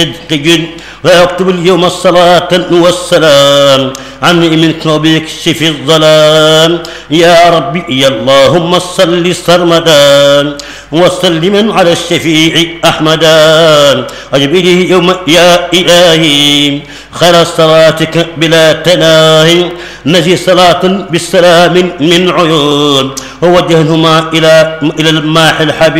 جد ويكتب اليوم الصلاة والسلام عني منك وبيكشف الظلام يا ربي يا اللهم صل سرمدا وسلم على الشفيع أحمدا أجب إليه يوم يا إلهي خير صلاتك بلا تناهي نجي صلاة بالسلام من عيون ووجههما إلى الماح الحبيب